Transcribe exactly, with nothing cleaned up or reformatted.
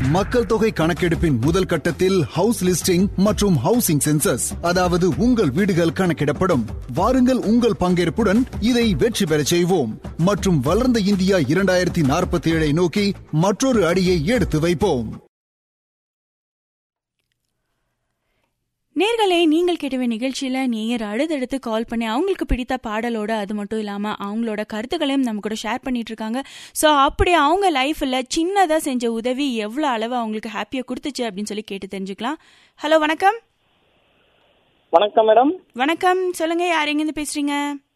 மக்கள் தொகை கணக்கெடுப்பின் முதல் கட்டத்தில் ஹவுஸ் லிஸ்டிங் மற்றும் ஹவுசிங் சென்சஸ், அதாவது உங்கள் வீடுகள் கணக்கிடப்படும். வாருங்கள், உங்கள் பங்கேற்புடன் இதை வெற்றி பெறச் செய்வோம் மற்றும் வளர்ந்த இந்தியா இரண்டாயிரத்தி நாற்பத்தி ஏழை நோக்கி மற்றொரு அடியை எடுத்து வைப்போம். நேர்களே, நீங்கள் கேட்டவே நிகழ்ச்சியில நேயர் அடுத்தடுத்து கால் பண்ணி அவங்களுக்கு பிடித்த பாடலோட அது மட்டும் இல்லாம அவங்களோட கருத்துக்களையும் நம்ம கூட ஷேர் பண்ணிட்டு இருக்காங்க. ஸோ அப்படி அவங்க லைஃப்ல சின்னதா செஞ்ச உதவி எவ்வளவு அளவு அவங்களுக்கு ஹாப்பியா கொடுத்துச்சு அப்படின்னு சொல்லி கேட்டு தெரிஞ்சுக்கலாம். ஹலோ, வணக்கம். வணக்கம் மேடம். வணக்கம், சொல்லுங்க, யார் எங்க இருந்து பேசுறீங்க?